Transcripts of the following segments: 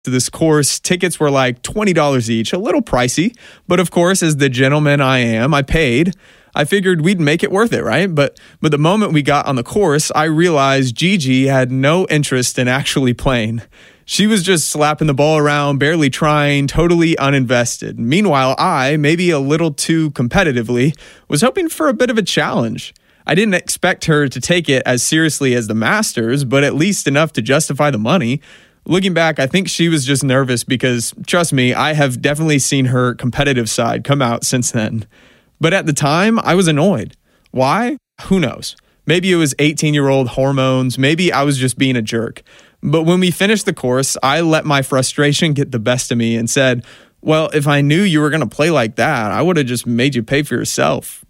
to this course. Tickets were like $20 each, a little pricey. But of course, as the gentleman I am, I paid. I figured we'd make it worth it, right? But the moment we got on the course, I realized Gigi had no interest in actually playing. She was just slapping the ball around, barely trying, totally uninvested. Meanwhile, I, maybe a little too competitively, was hoping for a bit of a challenge. I didn't expect her to take it as seriously as the Masters, but at least enough to justify the money. Looking back, I think she was just nervous because, trust me, I have definitely seen her competitive side come out since then. But at the time, I was annoyed. Why? Who knows? Maybe it was 18-year-old hormones. Maybe I was just being a jerk. But when we finished the course, I let my frustration get the best of me and said, well, if I knew you were going to play like that, I would have just made you pay for yourself.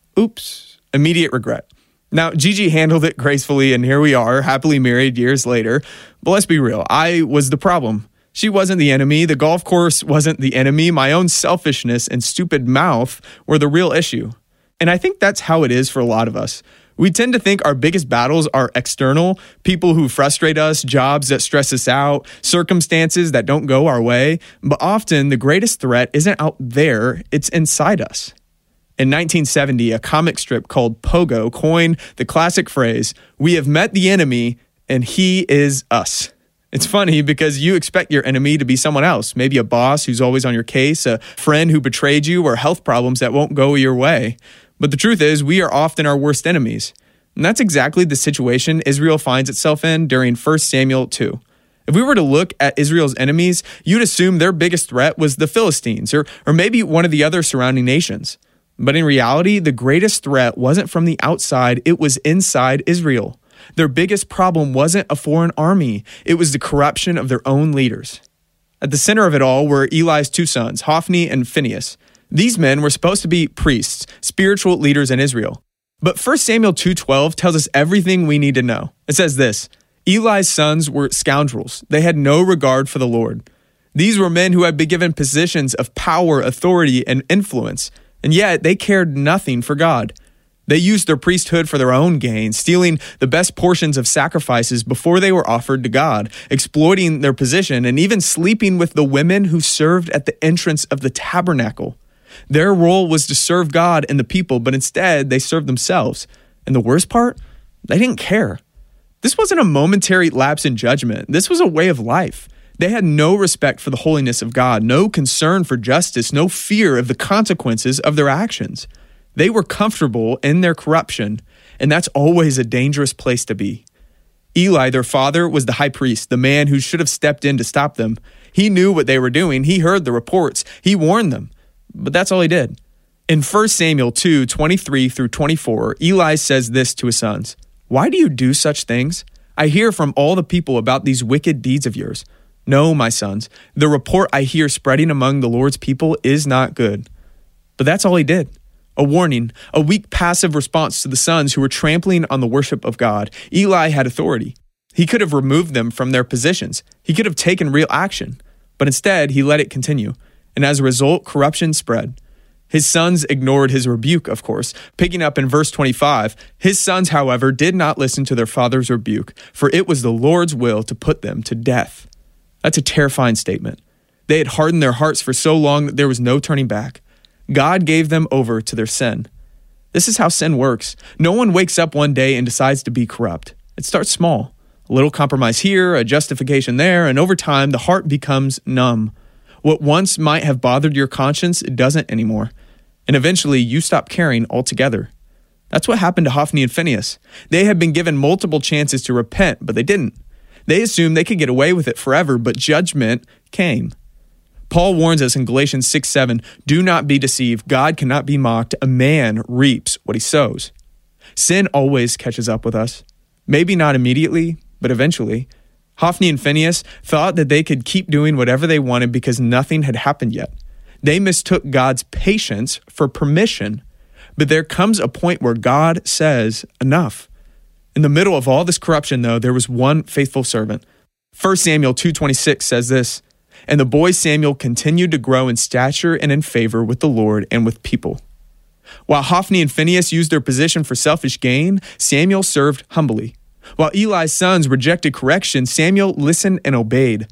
Oops. Immediate regret. Now, Gigi handled it gracefully, and here we are, happily married years later. But let's be real, I was the problem. She wasn't the enemy. The golf course wasn't the enemy. My own selfishness and stupid mouth were the real issue. And I think that's how it is for a lot of us. We tend to think our biggest battles are external, people who frustrate us, jobs that stress us out, circumstances that don't go our way. But often the greatest threat isn't out there, it's inside us. In 1970, a comic strip called Pogo coined the classic phrase, "We have met the enemy and he is us." It's funny because you expect your enemy to be someone else, maybe a boss who's always on your case, a friend who betrayed you, or health problems that won't go your way. But the truth is, we are often our worst enemies. And that's exactly the situation Israel finds itself in during 1 Samuel 2. If we were to look at Israel's enemies, you'd assume their biggest threat was the Philistines, or maybe one of the other surrounding nations. But in reality, the greatest threat wasn't from the outside, it was inside Israel. Their biggest problem wasn't a foreign army, it was the corruption of their own leaders. At the center of it all were Eli's two sons, Hophni and Phinehas. These men were supposed to be priests, spiritual leaders in Israel. But 1 Samuel 2:12 tells us everything we need to know. It says this, Eli's sons were scoundrels. They had no regard for the Lord. These were men who had been given positions of power, authority, and influence, and yet they cared nothing for God. They used their priesthood for their own gain, stealing the best portions of sacrifices before they were offered to God, exploiting their position, and even sleeping with the women who served at the entrance of the tabernacle. Their role was to serve God and the people, but instead they served themselves. And the worst part? They didn't care. This wasn't a momentary lapse in judgment. This was a way of life. They had no respect for the holiness of God, no concern for justice, no fear of the consequences of their actions. They were comfortable in their corruption, and that's always a dangerous place to be. Eli, their father, was the high priest, the man who should have stepped in to stop them. He knew what they were doing. He heard the reports. He warned them. But that's all he did. In 1 Samuel 2:23 through 24, Eli says this to his sons, "Why do you do such things? I hear from all the people about these wicked deeds of yours. No, my sons, the report I hear spreading among the Lord's people is not good." But that's all he did. A warning, a weak passive response to the sons who were trampling on the worship of God. Eli had authority. He could have removed them from their positions. He could have taken real action. But instead, he let it continue. And as a result, corruption spread. His sons ignored his rebuke, of course. Picking up in verse 25, his sons, however, did not listen to their father's rebuke, for it was the Lord's will to put them to death. That's a terrifying statement. They had hardened their hearts for so long that there was no turning back. God gave them over to their sin. This is how sin works. No one wakes up one day and decides to be corrupt. It starts small. A little compromise here, a justification there, and over time, the heart becomes numb. What once might have bothered your conscience, it doesn't anymore. And eventually, you stop caring altogether. That's what happened to Hophni and Phinehas. They had been given multiple chances to repent, but they didn't. They assumed they could get away with it forever, but judgment came. Paul warns us in Galatians 6:7, "Do not be deceived. God cannot be mocked. A man reaps what he sows." Sin always catches up with us. Maybe not immediately, but eventually. Hophni and Phinehas thought that they could keep doing whatever they wanted because nothing had happened yet. They mistook God's patience for permission. But there comes a point where God says, enough. In the middle of all this corruption, though, there was one faithful servant. 1 Samuel 2:26 says this, "And the boy Samuel continued to grow in stature and in favor with the Lord and with people." While Hophni and Phinehas used their position for selfish gain, Samuel served humbly. While Eli's sons rejected correction, Samuel listened and obeyed.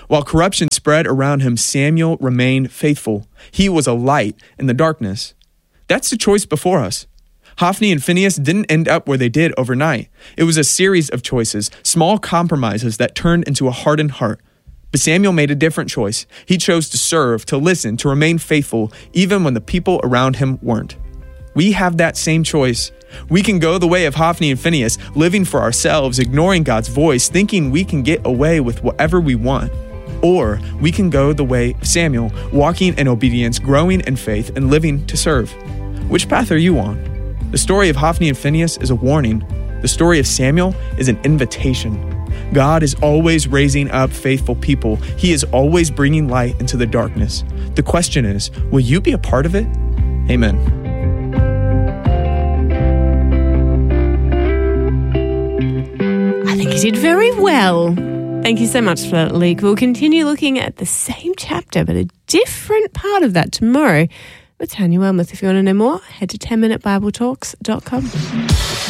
While corruption spread around him, Samuel remained faithful. He was a light in the darkness. That's the choice before us. Hophni and Phinehas didn't end up where they did overnight. It was a series of choices, small compromises that turned into a hardened heart. But Samuel made a different choice. He chose to serve, to listen, to remain faithful, even when the people around him weren't. We have that same choice. We can go the way of Hophni and Phinehas, living for ourselves, ignoring God's voice, thinking we can get away with whatever we want. Or we can go the way of Samuel, walking in obedience, growing in faith, and living to serve. Which path are you on? The story of Hophni and Phinehas is a warning. The story of Samuel is an invitation. God is always raising up faithful people. He is always bringing light into the darkness. The question is, will you be a part of it? Amen. I think you did very well. Thank you so much for that, Luke. We'll continue looking at the same chapter, but a different part of that tomorrow with Tanya Wellmuth. If you want to know more, head to 10minuteBibleTalks.com.